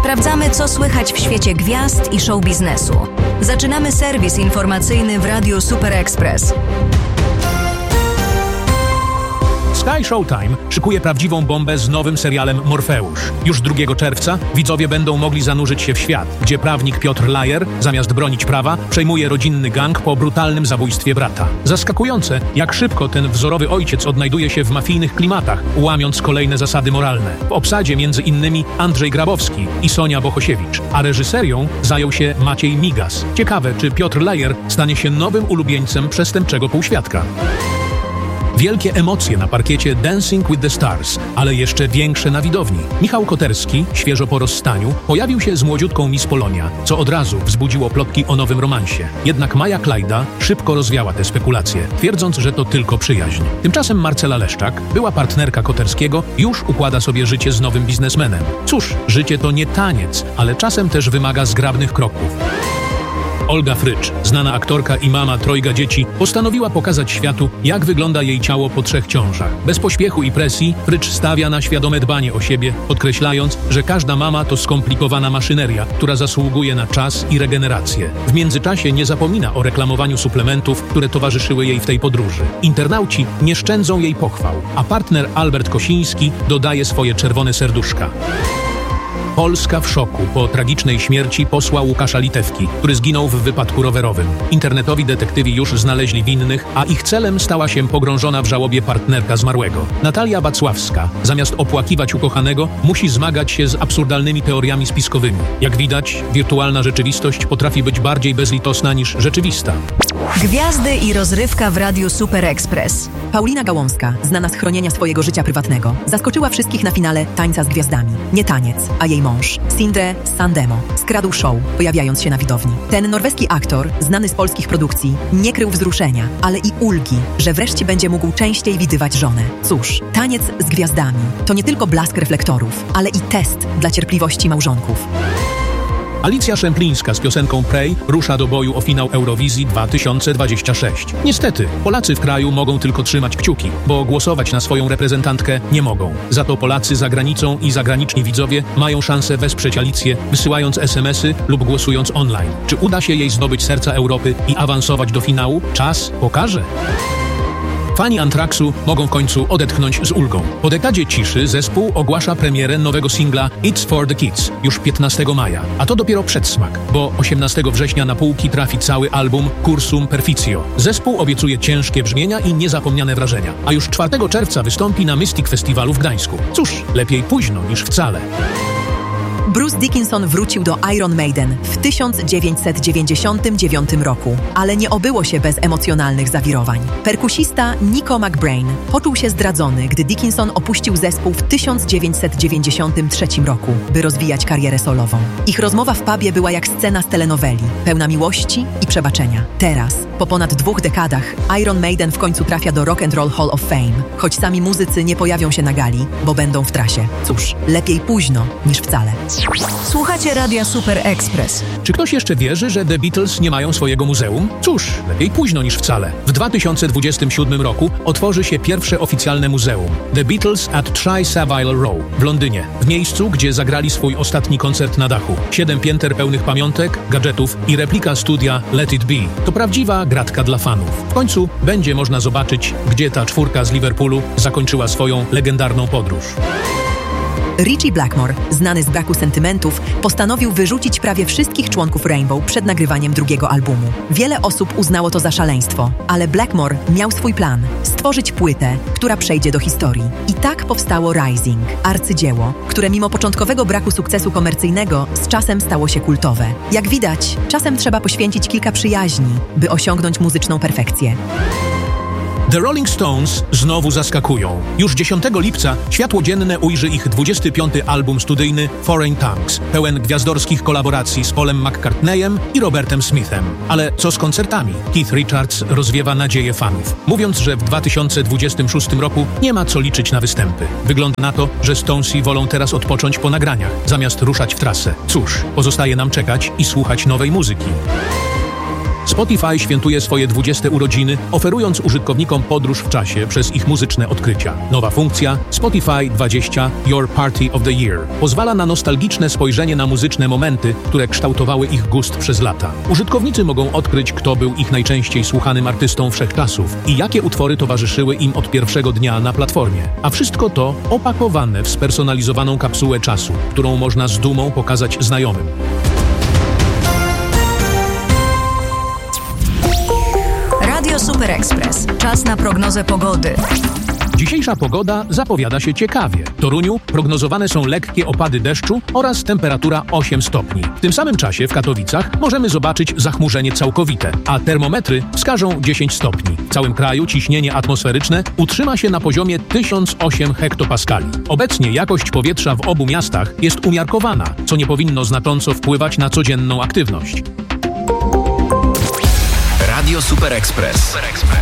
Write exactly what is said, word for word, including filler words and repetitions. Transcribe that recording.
Sprawdzamy, co słychać w świecie gwiazd i show biznesu. Zaczynamy serwis informacyjny w Radiu Super Express. Sky Showtime szykuje prawdziwą bombę z nowym serialem Morfeusz. Już drugiego czerwca widzowie będą mogli zanurzyć się w świat, gdzie prawnik Piotr Lajer, zamiast bronić prawa, przejmuje rodzinny gang po brutalnym zabójstwie brata. Zaskakujące, jak szybko ten wzorowy ojciec odnajduje się w mafijnych klimatach, łamiąc kolejne zasady moralne. W obsadzie między innymi Andrzej Grabowski i Sonia Bohosiewicz, a reżyserią zajął się Maciej Migas. Ciekawe, czy Piotr Lajer stanie się nowym ulubieńcem przestępczego półświadka. Wielkie emocje na parkiecie Dancing with the Stars, ale jeszcze większe na widowni. Michał Koterski, świeżo po rozstaniu, pojawił się z młodziutką Miss Polonia, co od razu wzbudziło plotki o nowym romansie. Jednak Maja Klajda szybko rozwiała te spekulacje, twierdząc, że to tylko przyjaźń. Tymczasem Marcela Leszczak, była partnerka Koterskiego, już układa sobie życie z nowym biznesmenem. Cóż, życie to nie taniec, ale czasem też wymaga zgrabnych kroków. Olga Frycz, znana aktorka i mama trojga dzieci, postanowiła pokazać światu, jak wygląda jej ciało po trzech ciążach. Bez pośpiechu i presji Frycz stawia na świadome dbanie o siebie, podkreślając, że każda mama to skomplikowana maszyneria, która zasługuje na czas i regenerację. W międzyczasie nie zapomina o reklamowaniu suplementów, które towarzyszyły jej w tej podróży. Internauci nie szczędzą jej pochwał, a partner Albert Kosiński dodaje swoje czerwone serduszka. Polska w szoku po tragicznej śmierci posła Łukasza Litewki, który zginął w wypadku rowerowym. Internetowi detektywi już znaleźli winnych, a ich celem stała się pogrążona w żałobie partnerka zmarłego. Natalia Bacławska, zamiast opłakiwać ukochanego, musi zmagać się z absurdalnymi teoriami spiskowymi. Jak widać, wirtualna rzeczywistość potrafi być bardziej bezlitosna niż rzeczywista. Gwiazdy i rozrywka w Radiu Super Express. Paulina Gałązka, znana z chronienia swojego życia prywatnego, zaskoczyła wszystkich na finale Tańca z Gwiazdami. Nie taniec, a jej mąż, Sindre Sandemo, skradł show, pojawiając się na widowni. Ten norweski aktor, znany z polskich produkcji, nie krył wzruszenia, ale i ulgi, że wreszcie będzie mógł częściej widywać żonę. Cóż, Taniec z Gwiazdami to nie tylko blask reflektorów, ale i test dla cierpliwości małżonków. Alicja Szemplińska z piosenką Pray rusza do boju o finał Eurowizji dwa tysiące dwudziesty szósty. Niestety, Polacy w kraju mogą tylko trzymać kciuki, bo głosować na swoją reprezentantkę nie mogą. Za to Polacy za granicą i zagraniczni widzowie mają szansę wesprzeć Alicję, wysyłając es em esy lub głosując online. Czy uda się jej zdobyć serca Europy i awansować do finału? Czas pokaże. Fani Anthraxu mogą w końcu odetchnąć z ulgą. Po dekadzie ciszy zespół ogłasza premierę nowego singla It's for the Kids już piętnastego maja. A to dopiero przedsmak, bo osiemnastego września na półki trafi cały album Cursum Perficio. Zespół obiecuje ciężkie brzmienia i niezapomniane wrażenia. A już czwartego czerwca wystąpi na Mystic Festiwalu w Gdańsku. Cóż, lepiej późno niż wcale. Bruce Dickinson wrócił do Iron Maiden w tysiąc dziewięćset dziewięćdziesiątym dziewiątym roku, ale nie obyło się bez emocjonalnych zawirowań. Perkusista Nico McBrain poczuł się zdradzony, gdy Dickinson opuścił zespół w tysiąc dziewięćset dziewięćdziesiątym trzecim roku, by rozwijać karierę solową. Ich rozmowa w pubie była jak scena z telenoweli, pełna miłości i przebaczenia. Teraz, po ponad dwóch dekadach, Iron Maiden w końcu trafia do Rock and Roll Hall of Fame, choć sami muzycy nie pojawią się na gali, bo będą w trasie. Cóż, lepiej późno niż wcale. Słuchacie Radia Super Express. Czy ktoś jeszcze wierzy, że The Beatles nie mają swojego muzeum? Cóż, lepiej późno niż wcale. W dwa tysiące dwudziestym siódmym roku otworzy się pierwsze oficjalne muzeum The Beatles at Tri Savile Row w Londynie, w miejscu, gdzie zagrali swój ostatni koncert na dachu. Siedem pięter pełnych pamiątek, gadżetów i replika studia Let It Be. To prawdziwa gratka dla fanów. W końcu będzie można zobaczyć, gdzie ta czwórka z Liverpoolu zakończyła swoją legendarną podróż. Ritchie Blackmore, znany z braku sentymentów, postanowił wyrzucić prawie wszystkich członków Rainbow przed nagrywaniem drugiego albumu. Wiele osób uznało to za szaleństwo, ale Blackmore miał swój plan – stworzyć płytę, która przejdzie do historii. I tak powstało Rising, arcydzieło, które mimo początkowego braku sukcesu komercyjnego z czasem stało się kultowe. Jak widać, czasem trzeba poświęcić kilka przyjaźni, by osiągnąć muzyczną perfekcję. The Rolling Stones znowu zaskakują. Już dziesiątego lipca światło dzienne ujrzy ich dwudziesty piąty album studyjny Foreign Tongues, pełen gwiazdorskich kolaboracji z Paulem McCartneyem i Robertem Smithem. Ale co z koncertami? Keith Richards rozwiewa nadzieję fanów, mówiąc, że w dwa tysiące dwudziestym szóstym roku nie ma co liczyć na występy. Wygląda na to, że Stonesi wolą teraz odpocząć po nagraniach, zamiast ruszać w trasę. Cóż, pozostaje nam czekać i słuchać nowej muzyki. Spotify świętuje swoje dwudzieste urodziny, oferując użytkownikom podróż w czasie przez ich muzyczne odkrycia. Nowa funkcja Spotify dwadzieścia Your Party of the Year pozwala na nostalgiczne spojrzenie na muzyczne momenty, które kształtowały ich gust przez lata. Użytkownicy mogą odkryć, kto był ich najczęściej słuchanym artystą wszechczasów i jakie utwory towarzyszyły im od pierwszego dnia na platformie. A wszystko to opakowane w spersonalizowaną kapsułę czasu, którą można z dumą pokazać znajomym. Radio Super Express. Czas na prognozę pogody. Dzisiejsza pogoda zapowiada się ciekawie. W Toruniu prognozowane są lekkie opady deszczu oraz temperatura osiem stopni. W tym samym czasie w Katowicach możemy zobaczyć zachmurzenie całkowite, a termometry wskażą dziesięć stopni. W całym kraju ciśnienie atmosferyczne utrzyma się na poziomie tysiąc osiem hektopaskali. Obecnie jakość powietrza w obu miastach jest umiarkowana, co nie powinno znacząco wpływać na codzienną aktywność. Radio Super Express.